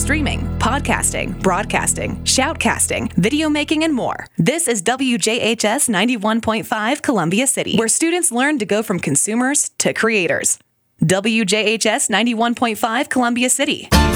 streaming, podcasting, broadcasting, shoutcasting, video making, and more. This is WJHS 91.5 Columbia City, where students learn to go from consumers to creators. WJHS 91.5 Columbia City.